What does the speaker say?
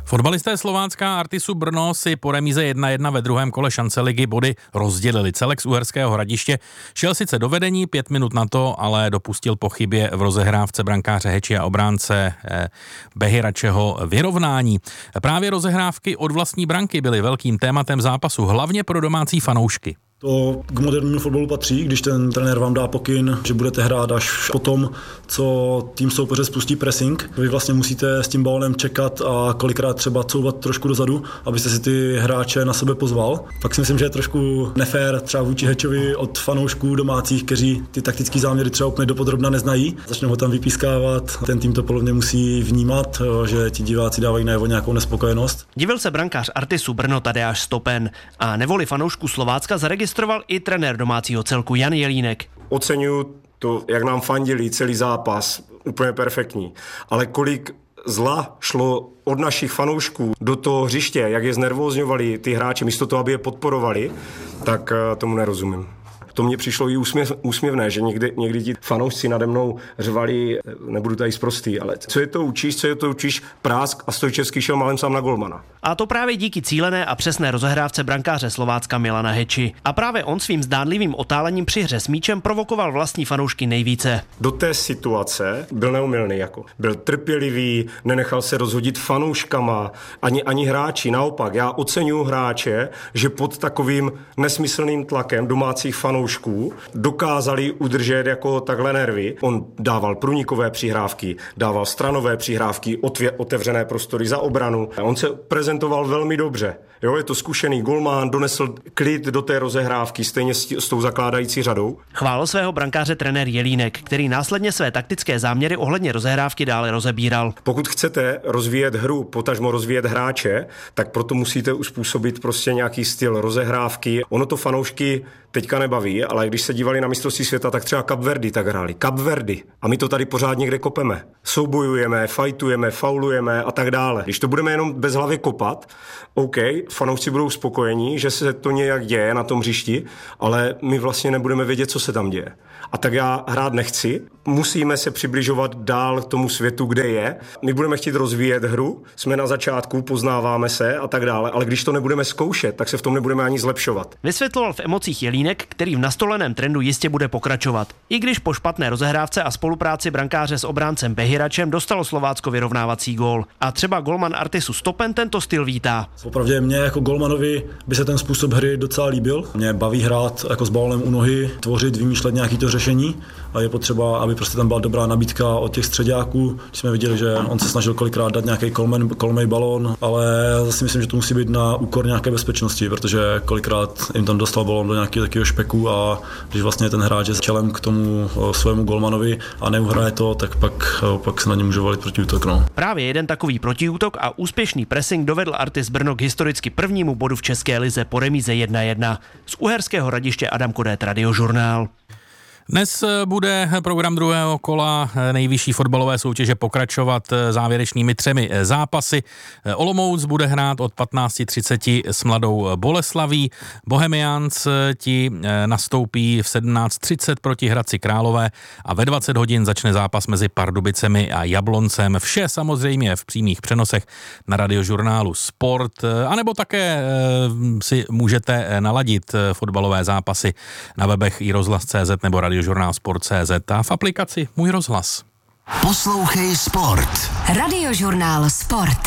Fotbalisté Slovácka Artisu Brno si po remíze 1-1 ve druhém kole šance ligy body rozdělili. Celek z Uherského Hradiště šel sice do vedení 5 minut na to, ale dopustil po chybě v rozehrávce brankáře Heči a obránce Behiračeho vyrovnání. Právě rozehrávky od vlastní branky byly velkým tématem zápasu, hlavně pro domácí fanoušky. To k modernímu fotbalu patří, když ten trenér vám dá pokyn, že budete hrát až potom, co tým soupeře spustí pressing. Vy vlastně musíte s tím balónem čekat a kolikrát třeba couvat trošku dozadu, abyste si ty hráče na sebe pozval. Pak si myslím, že je trošku nefér třeba vůči Hečovi od fanoušků domácích, kteří ty taktické záměry třeba úplně dopodrobna neznají. Začnou ho tam vypískávat. Ten tým to podle mě musí vnímat, že ti diváci dávají najevo nějakou nespokojenost. Divil se brankář Artisu Brno Tadeáš Stopen a nevoli fanoušků Slovácka zaregistroval i trenér domácího celku Jan Jelínek. Oceňuju to, jak nám fandili celý zápas, úplně perfektní. Ale kolik zla šlo od našich fanoušků do toho hřiště, jak je znervózňovali ty hráči, místo toho, aby je podporovali, tak tomu nerozumím. To mně přišlo i úsměvné, že někdy ti fanoušci nade mnou řvali, nebudu tady sprostý, ale co je to učíš, prásk a Stojčevský šel malem sám na golmana. A to právě díky cílené a přesné rozehrávce brankáře Slovácka Milana Heči. A právě on svým zdánlivým otálením při hře s míčem provokoval vlastní fanoušky nejvíce. Do té situace byl neomylný, byl trpělivý, nenechal se rozhodit fanouškama, ani hráči. Naopak, já oceňuju hráče, že pod takovým nesmyslným tlakem domácích fanoušků dokázali udržet jako takhle nervy. On dával průnikové přihrávky, dával stranové přihrávky, otevřené prostory za obranu. On se prezentoval velmi dobře. Jo, je to zkušený golman, donesl klid do té rozehrávky, stejně s tou zakládající řadou. Chválil svého brankáře trenér Jelínek, který následně své taktické záměry ohledně rozehrávky dále rozebíral. Pokud chcete rozvíjet hru, potažmo rozvíjet hráče, tak proto musíte uspůsobit prostě nějaký styl rozehrávky. Ono to fanoušky teďka nebaví, ale když se dívali na mistrovství světa, tak třeba Kapverdy tak hráli. Kapverdy. A my to tady pořád někde kopeme. Soubojujeme, fajtujeme, faulujeme a tak dále. Když to budeme jenom bezhlavě kopat, OK, fanoušci budou spokojení, že se to nějak děje na tom hřišti, ale my vlastně nebudeme vědět, co se tam děje. A tak já hrát nechci. Musíme se přibližovat dál k tomu světu, kde je. My budeme chtít rozvíjet hru, jsme na začátku, poznáváme se a tak dále, ale když to nebudeme zkoušet, tak se v tom nebudeme ani zlepšovat. Vysvětloval v emocích Jelínek, který v nastoleném trendu jistě bude pokračovat. I když po špatné rozehrávce a spolupráci brankáře s obráncem Behiračem dostalo Slovácko vyrovnávací gól. A třeba golman Artisu Stopen tento styl vítá. Popravdě mě jako golmanovi by se ten způsob hry docela líbil. Mě baví hrát jako s balónem u nohy, tvořit, vymýšlet nějaký to řešení a je potřeba, aby prostě tam byla dobrá nabídka od těch středáků. Když jsme viděli, že on se snažil kolikrát dát nějaký kolmej balón, ale zase myslím, že to musí být na úkor nějaké bezpečnosti, protože kolikrát jim tam dostal balón do nějakého takového špeku a když vlastně ten hráč je s čelem k tomu svému golmanovi a neuhraje to, tak pak se na ně může valit protiútok. No. Právě jeden takový protiútok a úspěšný pressing dovedl Artis Brno k historicky prvnímu bodu v České lize po remíze 1-1. Z Uherského Hradiště Adam Kodét, Radiožurnál. Dnes bude program druhého kola nejvyšší fotbalové soutěže pokračovat závěrečnými 3 zápasy. Olomouc bude hrát od 15:30 s Mladou Boleslaví. Bohemians ti nastoupí v 17:30 proti Hradci Králové a ve 20 hodin začne zápas mezi Pardubicemi a Jabloncem. Vše samozřejmě v přímých přenosech na Radiožurnálu Sport, anebo také si můžete naladit fotbalové zápasy na webech iRozhlas.cz nebo Radiožurnál Sport.cz a v aplikaci Můj rozhlas. Poslouchej Sport. Radiožurnál Sport.